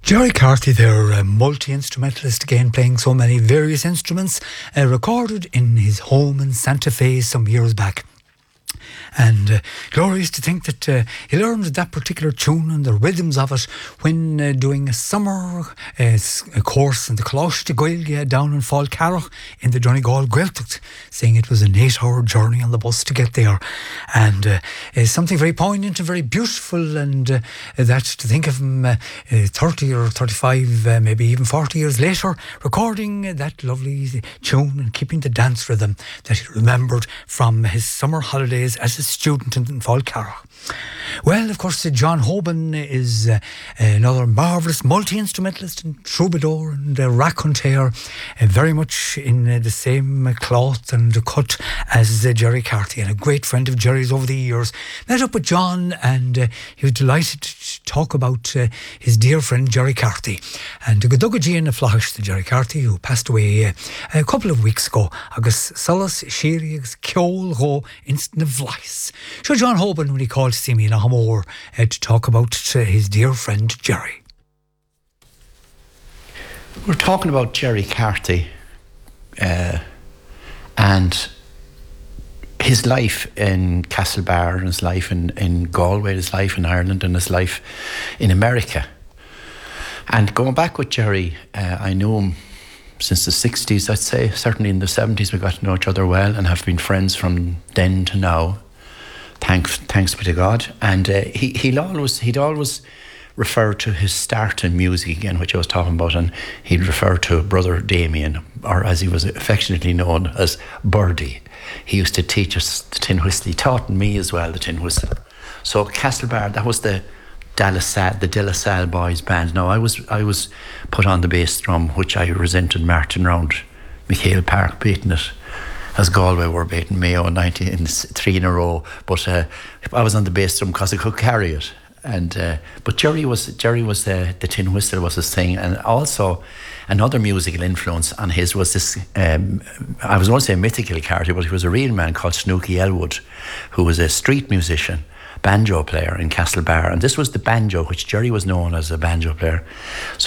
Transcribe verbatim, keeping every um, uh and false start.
Jerry Carthy there, a multi-instrumentalist again, playing so many various instruments, uh, recorded in his home in Santa Fe some years back. And uh, glorious to think that uh, he learned that particular tune and the rhythms of it when uh, doing a summer uh, course in the Coláiste de Gaeilge down in Fáilcarrach in the Donegal Gaeltacht, saying it was an eight-hour journey on the bus to get there. And uh, uh, something very poignant and very beautiful, and uh, that to think of him uh, uh, thirty or thirty-five, uh, maybe even forty years later, recording uh, that lovely tune and keeping the dance rhythm that he remembered from his summer holidays as a student in Fáilcarrach. Well, of course, uh, John Hoban is uh, another marvellous multi-instrumentalist and troubadour and uh, raconteur, uh, very much in uh, the same uh, cloth and cut as uh, Jerry Carthy, and a great friend of Jerry's over the years. Met up with John, and uh, he was delighted to talk about uh, his dear friend Jerry Carthy. And Godugajee in the Flash, the Jerry Carthy, who passed away uh, a couple of weeks ago. Agus Solas Shiri's Kjol Ho Instant Vlice. So John Hoban, when he called to see me in Ahamore uh, to talk about uh, his dear friend Jerry. We're talking about Jerry Carthy uh, and his life in Castlebar, and his life in, in Galway, his life in Ireland, and his life in America. And going back with Jerry, uh, I know him since the sixties, I'd say. Certainly in the seventies we got to know each other well and have been friends from then to now. Thanks, thanks be to God. And uh, he, he'll always, he'd always refer to his start in music again, which I was talking about, and he'd refer to Brother Damien, or as he was affectionately known as Birdie. He used to teach us the tin whistle. He taught me as well the tin whistle. So Castlebar, that was the Dallasal, the De La Salle Boys band. Now I was I was put on the bass drum, which I resented marching round Michael Park beating it, as Galway were beating Mayo in ninety in three in a row. But uh, I was on the bass drum because I could carry it. And uh, but Jerry was Jerry was the the tin whistle was his thing, and also another musical influence on his was this. Um, I was going to say mythical character, but he was a real man called Snooky Elwood, who was a street musician, banjo player in Castlebar, and this was the banjo which Jerry was known as a banjo player. So